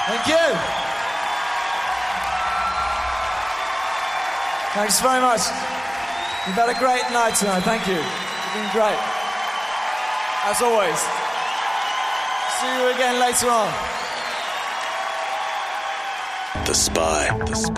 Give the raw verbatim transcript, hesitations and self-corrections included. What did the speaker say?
Thank you. Thanks very much. You've had a great night tonight. Thank you. You've been great. As always. See you again later on. The Spy. The Spy.